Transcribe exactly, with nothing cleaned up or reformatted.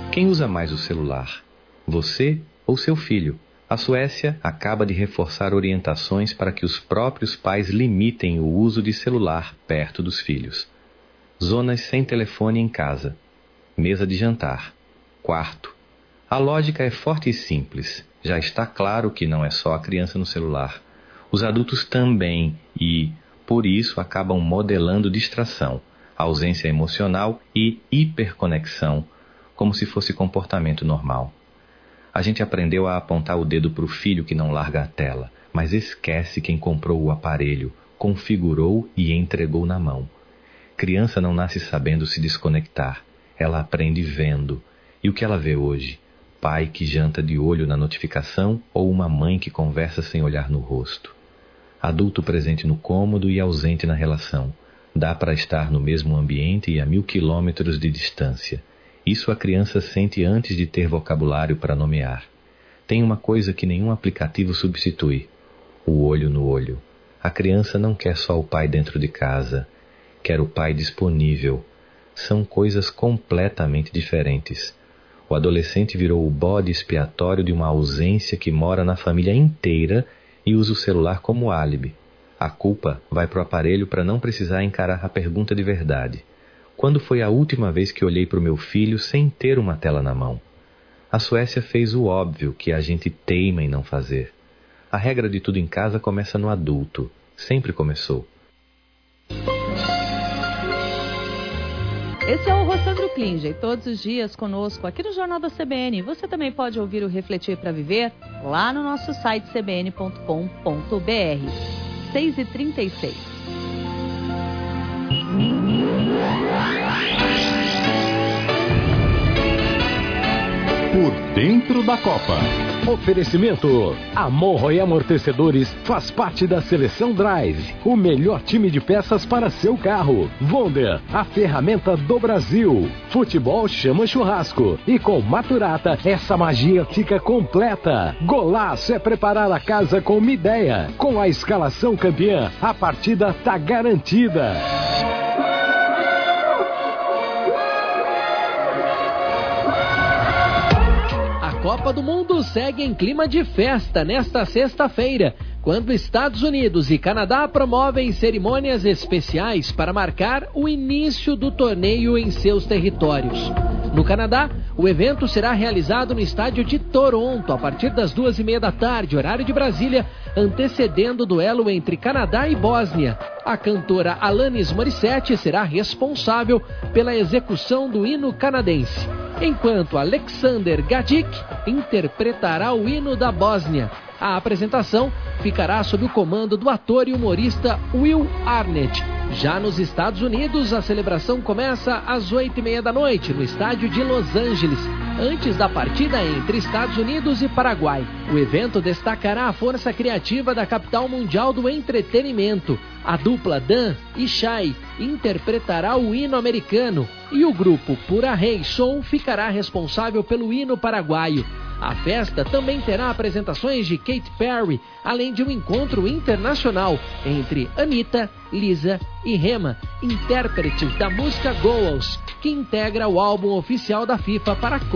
Quem usa mais o celular? Você ou seu filho? A Suécia acaba de reforçar orientações para que os próprios pais limitem o uso de celular perto dos filhos. Zonas sem telefone em casa. Mesa de jantar. Quarto. A lógica é forte e simples. Já está claro que não é só a criança no celular. Os adultos também e, por isso, acabam modelando distração, ausência emocional e hiperconexão, como se fosse comportamento normal. A gente aprendeu a apontar o dedo para o filho que não larga a tela, mas esquece quem comprou o aparelho, configurou e entregou na mão. Criança não nasce sabendo se desconectar, ela aprende vendo. E o que ela vê hoje? Pai que janta de olho na notificação ou uma mãe que conversa sem olhar no rosto? Adulto presente no cômodo e ausente na relação. Dá para estar no mesmo ambiente e a mil quilômetros de distância. Isso a criança sente antes de ter vocabulário para nomear. Tem uma coisa que nenhum aplicativo substitui: o olho no olho. A criança não quer só o pai dentro de casa, quer o pai disponível. São coisas completamente diferentes. O adolescente virou o bode expiatório de uma ausência que mora na família inteira e usa o celular como álibi. A culpa vai para o aparelho para não precisar encarar a pergunta de verdade. Quando foi a última vez que olhei para o meu filho sem ter uma tela na mão? A Suécia fez o óbvio que a gente teima em não fazer. A regra de tudo em casa começa no adulto. Sempre começou. Esse é o Rossandro Klinger, todos os dias conosco aqui no Jornal da C B N. Você também pode ouvir o Refletir para Viver lá no nosso site c b n ponto com ponto b r. seis e trinta e seis. Por dentro da Copa. Oferecimento. A Monroe Amortecedores faz parte da Seleção Drive, o melhor time de peças para seu carro. Wonder, a ferramenta do Brasil. Futebol chama churrasco. E com Maturata, essa magia fica completa. Golaço é preparar a casa com uma ideia. Com a escalação campeã, a partida tá garantida. A Copa do Mundo segue em clima de festa nesta sexta-feira, quando Estados Unidos e Canadá promovem cerimônias especiais para marcar o início do torneio em seus territórios. No Canadá, o evento será realizado no estádio de Toronto a partir das duas e meia da tarde, horário de Brasília, antecedendo o duelo entre Canadá e Bósnia. A cantora Alanis Morissette será responsável pela execução do hino canadense, enquanto Alexander Gajic interpretará o hino da Bósnia. A apresentação ficará sob o comando do ator e humorista Will Arnett. Já nos Estados Unidos, a celebração começa às oito e meia da noite, no estádio de Los Angeles, antes da partida entre Estados Unidos e Paraguai. O evento destacará a força criativa da capital mundial do entretenimento. A dupla Dan e Shai interpretará o hino americano e o grupo Pura Rei Som ficará responsável pelo hino paraguaio. A festa também terá apresentações de Katy Perry, além de um encontro internacional entre Anitta, Lisa e Rema, intérpretes da música Goals, que integra o álbum oficial da FIFA para